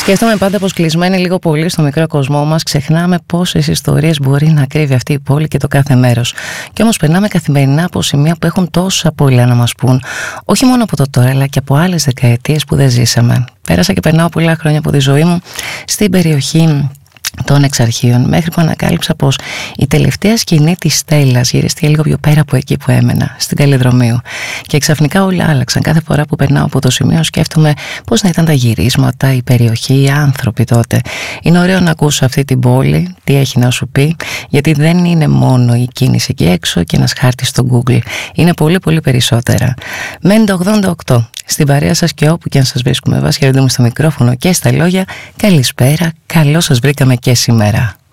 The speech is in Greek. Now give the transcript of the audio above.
Σκέφτομαι πάντα πως κλεισμένοι λίγο πολύ στο μικρό κοσμό μας ξεχνάμε πόσες ιστορίες μπορεί να κρύβει αυτή η πόλη και το κάθε μέρος. Και όμως περνάμε καθημερινά από σημεία που έχουν τόσα πολλά να μας πούν, όχι μόνο από το τώρα αλλά και από άλλες δεκαετίες που δεν ζήσαμε. Πέρασα και περνάω πολλά χρόνια από τη ζωή μου στην περιοχή των Εξαρχείων, μέχρι που ανακάλυψα πως η τελευταία σκηνή της Στέλλας γυρίστηκε λίγο πιο πέρα από εκεί που έμενα, στην Καλλιδρομίου. Και ξαφνικά όλα άλλαξαν. Κάθε φορά που περνάω από το σημείο σκέφτομαι πώς να ήταν τα γυρίσματα, η περιοχή, οι άνθρωποι τότε. Είναι ωραίο να ακούσω αυτή την πόλη, τι έχει να σου πει, γιατί δεν είναι μόνο η κίνηση εκεί έξω και ένας χάρτης στο Google. Είναι πολύ πολύ περισσότερα. Μένει το 88. Στην παρέα σας και όπου και αν σας βρίσκουμε, Βάσια Ρεντούμου στο μικρόφωνο και στα λόγια, καλησπέρα, καλώς σας βρήκαμε και σήμερα.